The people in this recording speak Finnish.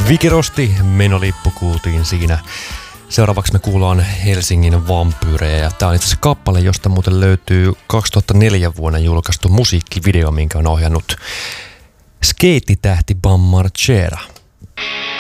Vikirosti menolippu kuultiin siinä. Seuraavaksi me kuullaan Helsingin vampyyrejä ja tää on itse asiassa kappale, josta muuten löytyy 2004 vuonna julkaistu musiikkivideo, minkä on ohjannut skeittitähti Bam Margera.